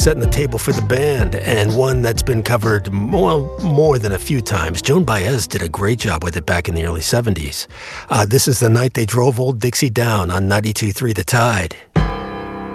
setting the table for the band, and one that's been covered more than a few times. Joan Baez did a great job with it back in the early 70s. This is The Night They Drove Old Dixie Down on 92.3 The Tide.